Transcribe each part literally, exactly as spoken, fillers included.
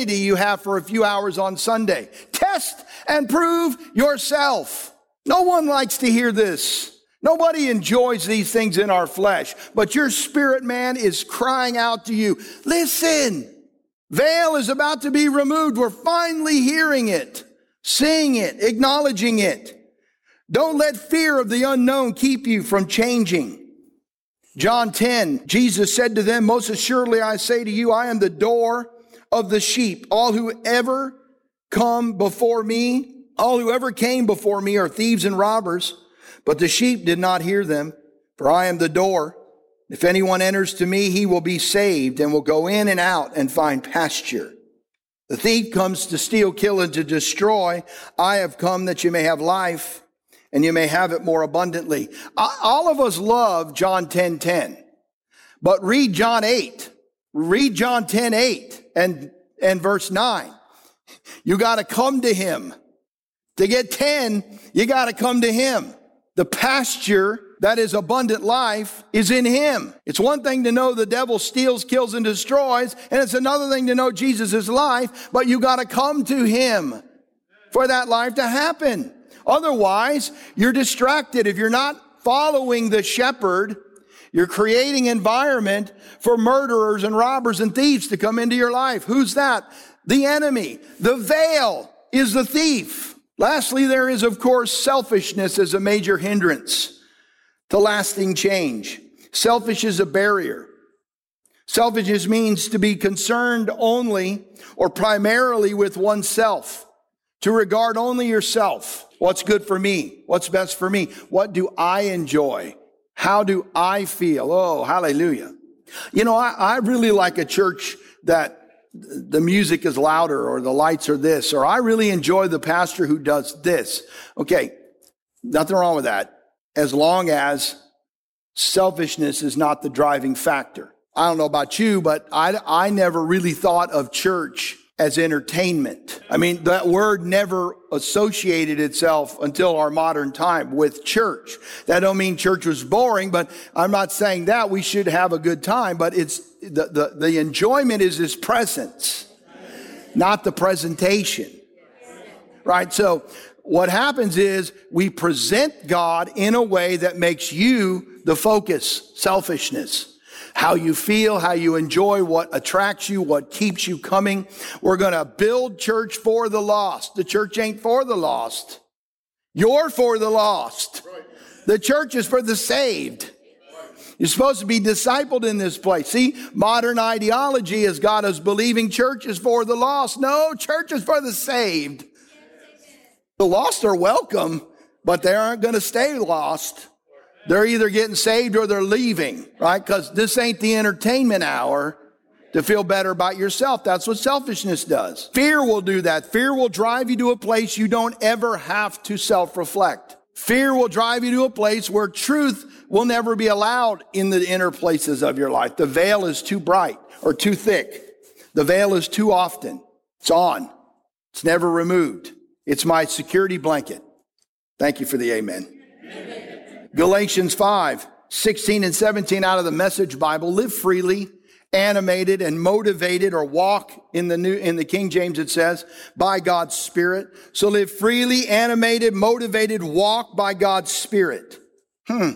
you have for a few hours on Sunday. Test and prove yourself. No one likes to hear this. Nobody enjoys these things in our flesh, but your spirit man is crying out to you. Listen, veil is about to be removed. We're finally hearing it, seeing it, acknowledging it. Don't let fear of the unknown keep you from changing. John ten, Jesus said to them, most assuredly I say to you, I am the door of the sheep. All who ever come before me, all who ever came before me are thieves and robbers, but the sheep did not hear them, for I am the door. If anyone enters to me, he will be saved and will go in and out and find pasture. The thief comes to steal, kill, and to destroy. I have come that you may have life, and you may have it more abundantly. All of us love John ten ten, but read John eight. Read John ten eight and, and verse nine. You got to come to him. To get ten, you got to come to him. The pasture that is abundant life is in him. It's one thing to know the devil steals, kills, and destroys, and it's another thing to know Jesus is life, but you got to come to him for that life to happen. Otherwise, you're distracted. If you're not following the shepherd, you're creating environment for murderers and robbers and thieves to come into your life. Who's that? The enemy. The veil is the thief. Lastly, there is, of course, selfishness as a major hindrance to lasting change. Selfish is a barrier. Selfishness means to be concerned only or primarily with oneself, to regard only yourself. What's good for me? What's best for me? What do I enjoy? How do I feel? Oh, hallelujah. You know, I, I really like a church that the music is louder or the lights are this, or I really enjoy the pastor who does this. Okay, nothing wrong with that, as long as selfishness is not the driving factor. I don't know about you, but I, I never really thought of church as entertainment. I mean, that word never associated itself until our modern time with church. That don't mean church was boring, but I'm not saying that. We should have a good time, but it's the, the, the enjoyment is his presence, not the presentation. Right? So what happens is we present God in a way that makes you the focus, selfishness. How you feel, how you enjoy, what attracts you, what keeps you coming. We're going to build church for the lost. The church ain't for the lost. You're for the lost. The church is for the saved. You're supposed to be discipled in this place. See, modern ideology is God is believing church is for the lost. No, church is for the saved. The lost are welcome, but they aren't going to stay lost. They're either getting saved or they're leaving, right? Because this ain't the entertainment hour to feel better about yourself. That's what selfishness does. Fear will do that. Fear will drive you to a place you don't ever have to self-reflect. Fear will drive you to a place where truth will never be allowed in the inner places of your life. The veil is too bright or too thick. The veil is too often. It's on. It's never removed. It's my security blanket. Thank you for the amen. Amen. Galatians five, sixteen and seventeen out of the Message Bible. Live freely, animated and motivated, or walk in the new, in the King James it says, by God's Spirit. So live freely, animated, motivated, walk by God's Spirit. Hmm.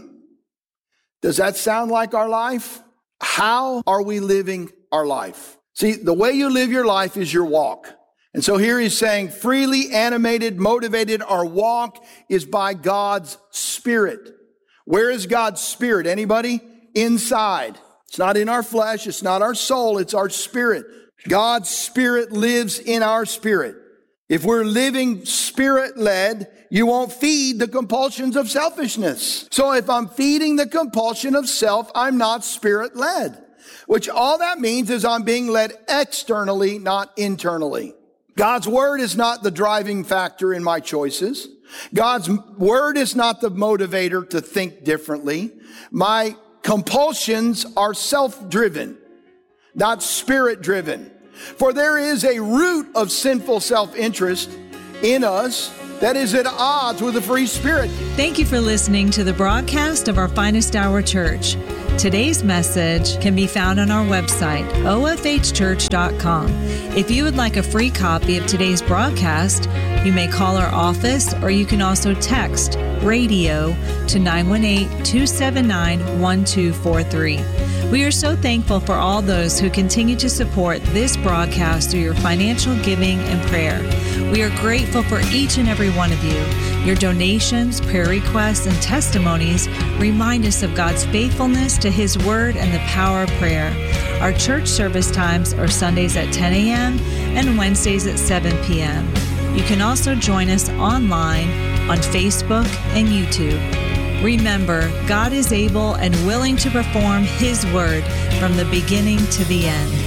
Does that sound like our life? How are we living our life? See, the way you live your life is your walk. And so here he's saying freely, animated, motivated, our walk is by God's Spirit. Where is God's Spirit? Anybody? Inside. It's not in our flesh. It's not our soul. It's our spirit. God's Spirit lives in our spirit. If we're living Spirit-led, you won't feed the compulsions of selfishness. So if I'm feeding the compulsion of self, I'm not Spirit-led. Which all that means is I'm being led externally, not internally. God's Word is not the driving factor in my choices. God's Word is not the motivator to think differently. My compulsions are self-driven, not Spirit-driven. For there is a root of sinful self-interest in us that is at odds with the free spirit. Thank you for listening to the broadcast of our Finest Hour Church. Today's message can be found on our website, O F H church dot com. If you would like a free copy of today's broadcast, you may call our office or you can also text radio to nine one eight, two seven nine, one two four three. We are so thankful for all those who continue to support this broadcast through your financial giving and prayer. We are grateful for each and every one of you. Your donations, prayer requests, and testimonies remind us of God's faithfulness to His Word and the power of prayer. Our church service times are Sundays at ten a.m. and Wednesdays at seven p.m. You can also join us online on Facebook and YouTube. Remember, God is able and willing to perform His Word from the beginning to the end.